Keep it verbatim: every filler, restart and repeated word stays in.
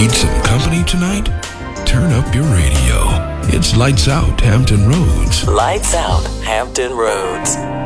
Need some company tonight? Turn up your radio. It's Lights Out Hampton Roads. Lights Out Hampton Roads.